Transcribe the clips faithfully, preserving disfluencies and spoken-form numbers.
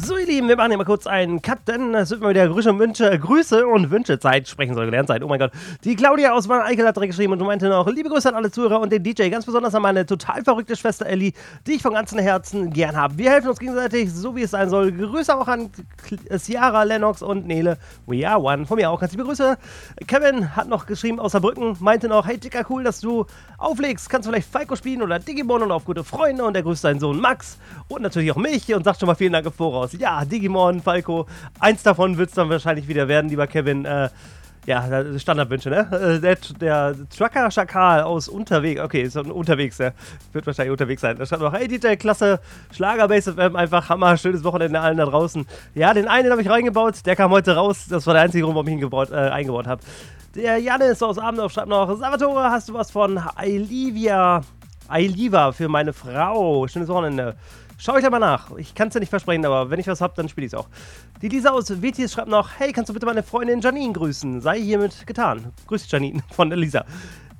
So, ihr Lieben, wir machen hier mal kurz einen Cut, denn es wird mal wieder Grüße und Wünsche, Grüße und Wünschezeit, sprechen soll gelernt sein, oh mein Gott. Die Claudia aus Wanne-Eickel hat direkt geschrieben und meinte noch, liebe Grüße an alle Zuhörer und den D J, ganz besonders an meine total verrückte Schwester Ellie, die ich von ganzem Herzen gern habe. Wir helfen uns gegenseitig, so wie es sein soll. Grüße auch an Ciara, Lennox und Nele. We are one. Von mir auch ganz liebe Grüße. Kevin hat noch geschrieben aus Saarbrücken, meinte noch, hey Dicker, cool, dass du auflegst. Kannst du vielleicht Falco spielen oder Digimon und auf gute Freunde, und er grüßt seinen Sohn Max und natürlich auch mich und sagt schon mal vielen Dank im Voraus. Ja, Digimon, Falco, eins davon wird es dann wahrscheinlich wieder werden, lieber Kevin. Äh, ja, Standardwünsche, ne? Äh, der, der Trucker Schakal aus Unterwegs, okay, ist unterwegs, der wird wahrscheinlich unterwegs sein. Da stand noch, hey D J, klasse, Schlagerbase F M, einfach Hammer, schönes Wochenende allen da draußen. Ja, den einen habe ich reingebaut, der kam heute raus, das war der einzige Grund, warum ich ihn gebaut, äh, eingebaut habe. Der Janis aus Abendorf schreibt noch, Salvatore, hast du was von Ailivia, Ailiva für meine Frau? Schönes Wochenende. Schau ich da mal nach. Ich kann es ja nicht versprechen, aber wenn ich was hab, dann spiele ich es auch. Die Lisa aus W T S schreibt noch, hey, kannst du bitte meine Freundin Janine grüßen? Sei hiermit getan. Grüß dich, Janine, von der Lisa.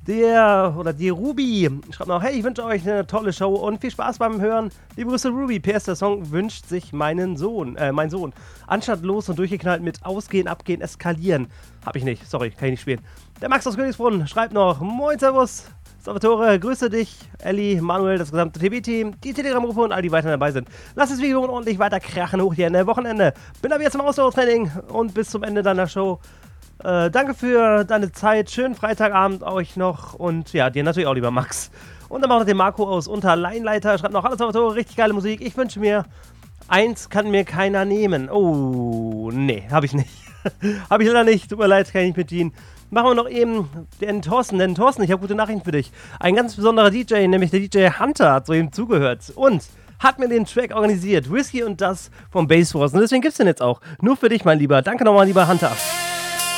Der, oder die Ruby schreibt noch, hey, ich wünsche euch eine tolle Show und viel Spaß beim Hören. Liebe Grüße, Ruby. P S, der Song wünscht sich meinen Sohn, äh, mein Sohn. Anstatt los und durchgeknallt mit Ausgehen, Abgehen, Eskalieren. Hab ich nicht, sorry, kann ich nicht spielen. Der Max aus Königsbrunn schreibt noch, moin, servus. Salvatore, grüße dich, Elli, Manuel, das gesamte T V-Team, die Telegram-Gruppe und all die weiter dabei sind. Lass das Video ordentlich weiter krachen, hoch hier in der Wochenende. Bin aber jetzt im Ausdauertraining und bis zum Ende deiner Show. Äh, danke für deine Zeit, schönen Freitagabend euch noch und ja, dir natürlich auch, lieber Max. Und dann auch noch den Marco aus Unterleinleiter, schreibt noch, hallo Salvatore, richtig geile Musik, ich wünsche mir, eins kann mir keiner nehmen. Oh, nee, habe ich nicht. habe ich leider nicht, tut mir leid, kann ich nicht bedienen. Machen wir noch eben den Thorsten, denn Thorsten, ich habe gute Nachrichten für dich. Ein ganz besonderer D J, nämlich der D J Hunter, hat so ihm zugehört und hat mir den Track organisiert. Whisky und das vom Bass Wars. Und deswegen gibt's den jetzt auch. Nur für dich, mein Lieber. Danke nochmal, lieber Hunter.